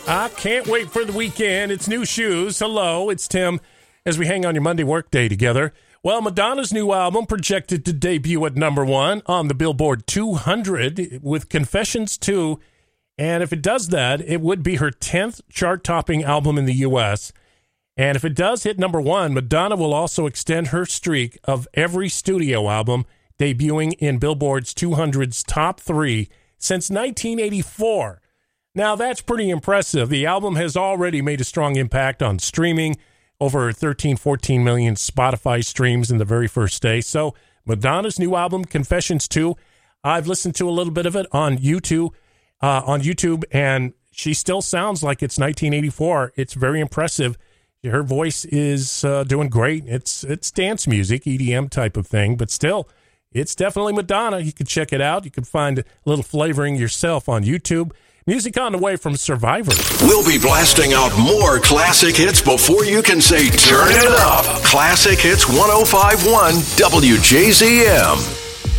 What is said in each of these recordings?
I can't wait for the weekend. It's new shoes. Hello, it's Tim as we hang on your Monday workday together. Well, Madonna's new album projected to debut at number 1 on the Billboard 200 with Confessions 2. And if it does that, it would be her 10th chart-topping album in the U.S. And if it does hit number 1, Madonna will also extend her streak of every studio album debuting in Billboard's 200's top 3 since 1984. Now, that's pretty impressive. The album has already made a strong impact on streaming, over 13-14 million Spotify streams in the very first day. So Madonna's new album, Confessions 2, I've listened to a little bit of it on YouTube, and she still sounds like it's 1984. It's very impressive. Her voice is doing great. It's dance music, EDM type of thing, but still, it's definitely Madonna. You can check it out. You can find a little flavoring yourself on YouTube. Music on the way from Survivor. We'll be blasting out more classic hits before you can say turn it up. Classic Hits 105.1 WJZM.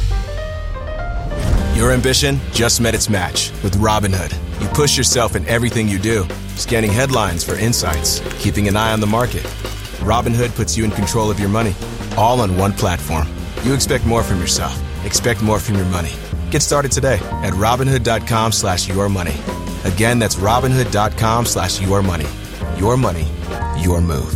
Your ambition just met its match with Robinhood. You push yourself in everything you do, scanning headlines for insights, keeping an eye on the market. Robinhood puts you in control of your money, all on one platform. You expect more from yourself. Expect more from your money. Get started today at Robinhood.com/yourmoney. Again, that's Robinhood.com/yourmoney. Your money, your move.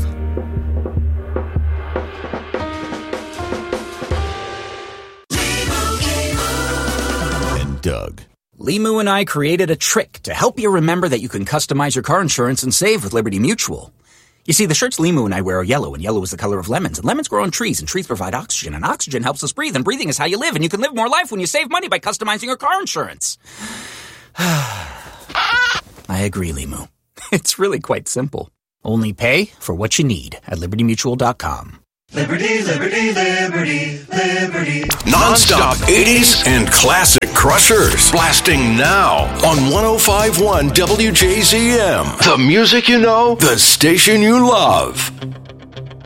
And Doug. Limu and I created a trick to help you remember that you can customize your car insurance and save with Liberty Mutual. You see, the shirts Limu and I wear are yellow, and yellow is the color of lemons. And lemons grow on trees, and trees provide oxygen. And oxygen helps us breathe, and breathing is how you live. And you can live more life when you save money by customizing your car insurance. I agree, Limu. It's really quite simple. Only pay for what you need at LibertyMutual.com. Liberty, liberty, liberty, liberty. Non-stop 80s and classic crushers. Blasting now on 105.1 WJZM. The music you know, the station you love.